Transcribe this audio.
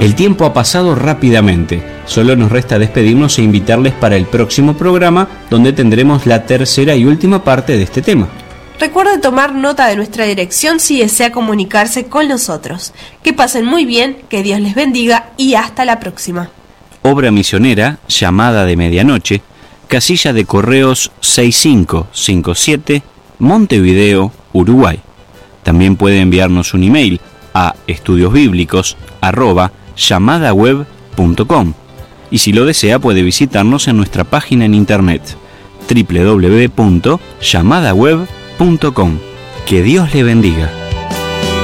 El tiempo ha pasado rápidamente, solo nos resta despedirnos e invitarles para el próximo programa, donde tendremos la tercera y última parte de este tema. Recuerde tomar nota de nuestra dirección si desea comunicarse con nosotros. Que pasen muy bien, que Dios les bendiga y hasta la próxima. Obra misionera, Llamada de Medianoche, casilla de correos 6557, Montevideo, Uruguay. También puede enviarnos un email a estudiosbiblicos@llamadaweb.com y si lo desea puede visitarnos en nuestra página en internet www.llamadaweb.com. Que Dios le bendiga.